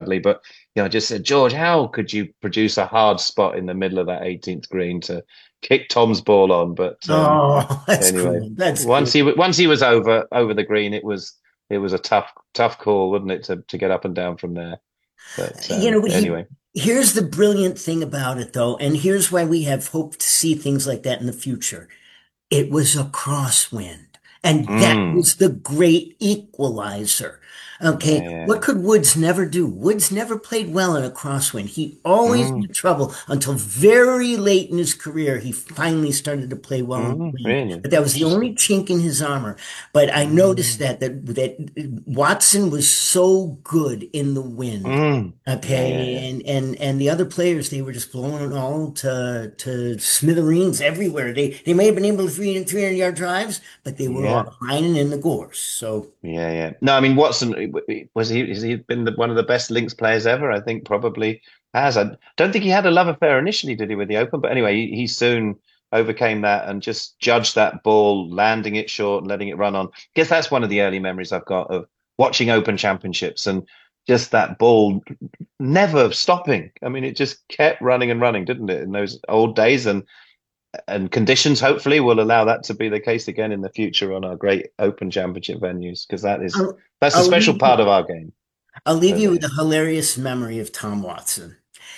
badly. But I just said, George, how could you produce a hard spot in the middle of that 18th green to kick Tom's ball on? But Oh, that's anyway, cool. That's cool. once he was over the green, it was a tough call, wasn't it, to get up and down from there? But anyway. Here's the brilliant thing about it, though, and here's why we have hope to see things like that in the future. It was a crosswind. And that Mm, was the great equalizer. Okay. yeah, What could Woods never do? Woods never played well in a crosswind. He always yeah. had trouble until very late in his career. He finally started to play well in the wind. Really But that was the only interesting. chink in his armor. But I noticed Mm, that Watson was so good in the wind. yeah, yeah, Okay, yeah. and the other players, they were just blowing it all to smithereens everywhere. They may have been able to 300 yard drives, but they were Yeah. all lining in the gorse. So Yeah, yeah. No, I mean Watson was he has he been one of the best links players ever? I think probably has. I don't think he had a love affair initially, did he, with the Open? But anyway, he soon overcame that and just judged that ball, landing it short and letting it run on. I guess that's one of the early memories I've got of watching Open Championships and just that ball never stopping. I mean, it just kept running and running, didn't it, in those old days? And conditions hopefully will allow that to be the case again in the future on our great Open Championship venues because I'll, that's a I'll special leave part of our game. I'll leave So you with there. a hilarious memory of Tom Watson.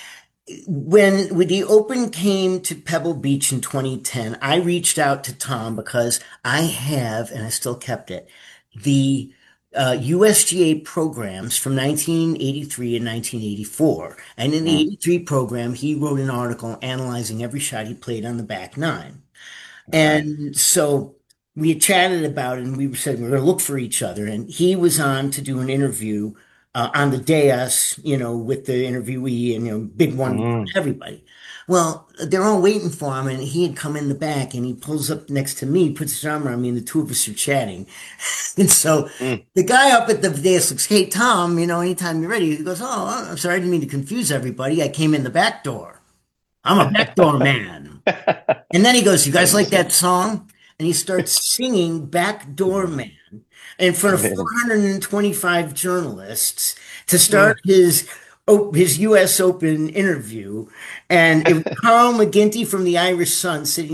When the Open came to Pebble Beach in 2010, I reached out to Tom because I have, and I still kept it, the USGA programs from 1983 and 1984. And in the Mm, 83 program, he wrote an article analyzing every shot he played on the back nine. right. And so we had chatted about it and we said we are going to look for each other. And he was on to do an interview on the dais, with the interviewee and, big one Mm, for everybody. Well, they're all waiting for him and he had come in the back and he pulls up next to me, puts his arm around me and the two of us are chatting. And so mm. the guy up at the dais looks, hey, Tom, anytime you're ready. He goes, oh, I'm sorry. I didn't mean to confuse everybody. I came in the back door. I'm a backdoor man. And then he goes, you guys like Interesting. that song? And he starts singing Backdoor Man in front of Really. 425 journalists to Mm. start his US Open interview. And it was Carl McGinty from the Irish Sun sitting